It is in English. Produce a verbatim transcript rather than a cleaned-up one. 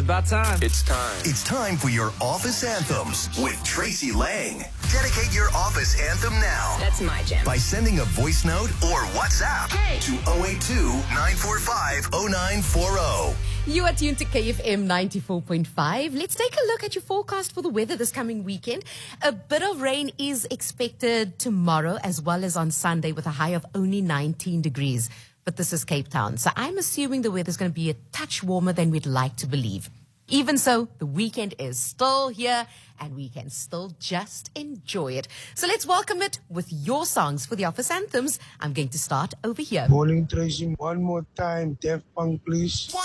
about time. It's time. It's time for your office anthems with Tracy Lang. Dedicate your office anthem now. That's my jam. By sending a voice note or WhatsApp Hey. to oh eight two, nine four five, oh nine four oh. You are tuned to K F M ninety-four point five. Let's take a look at your forecast for the weather this coming weekend. A bit of rain is expected tomorrow as well as on Sunday with a high of only nineteen degrees. But this is Cape Town, so I'm assuming the weather's going to be a touch warmer than we'd like to believe. Even so, the weekend is still here and we can still just enjoy it. So let's welcome it with your songs for the office anthems. I'm going to start over here. Morning, Tracy. One more time. Def Punk, please.